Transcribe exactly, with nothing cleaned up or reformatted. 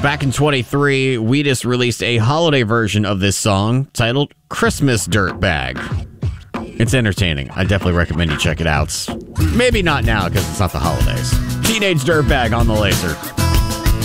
Back in twenty-three, Wheatus released a holiday version of this song titled Christmas Dirtbag. It's entertaining. I definitely recommend you check it out. Maybe not now because it's not the holidays. Teenage Dirtbag on the Laser.